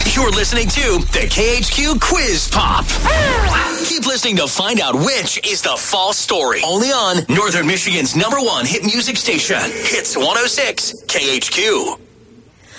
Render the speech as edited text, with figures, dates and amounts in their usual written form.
You're listening to the KHQ Quiz Pop. Keep listening to find out which is the false story. Only on Northern Michigan's #1 hit music station. Hits 106 KHQ.